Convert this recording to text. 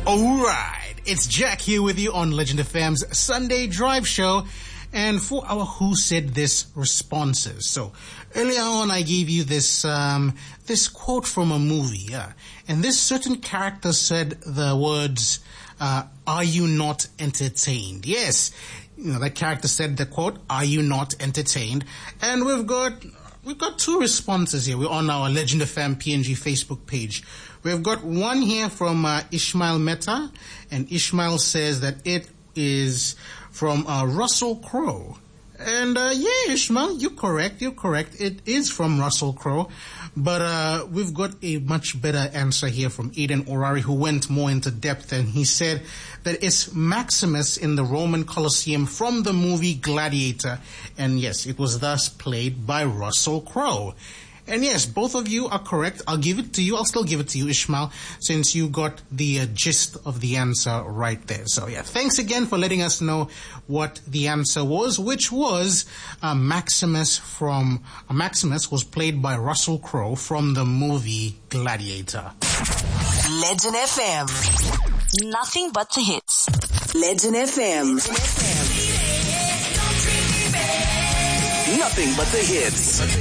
Alright, it's Jack here with you on Legend FM's Sunday Drive Show, and for our Who Said This responses. So, earlier on I gave you this quote from a movie, and this certain character said the words, are you not entertained? Yes, that character said the quote, are you not entertained? And we've got two responses here. We're on our Legend FM PNG Facebook page. We've got one here from Ishmael Mehta, and Ishmael says that it is from Russell Crowe. And yeah, Ishmael, you're correct. It is from Russell Crowe. But we've got a much better answer here from Eden Orari, who went more into depth, and he said that it's Maximus in the Roman Colosseum from the movie Gladiator. And yes, it was thus played by Russell Crowe. And yes, both of you are correct. I'll give it to you. I'll still give it to you, Ishmael, since you got the gist of the answer right there. So yeah, thanks again for letting us know what the answer was, which was Maximus was played by Russell Crowe from the movie Gladiator. Legend FM. Nothing but the hits. Legend FM. Nothing but the hits.